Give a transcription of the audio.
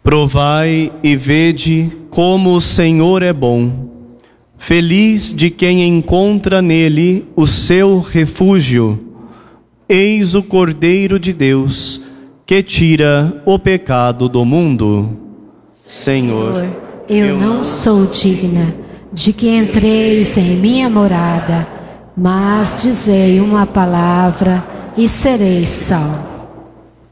Provai e vede como o Senhor é bom. Feliz de quem encontra nele o seu refúgio. Eis o Cordeiro de Deus, que tira o pecado do mundo. Senhor, eu não sou digna de que entreis em minha morada, mas dizei uma palavra e serei salvo.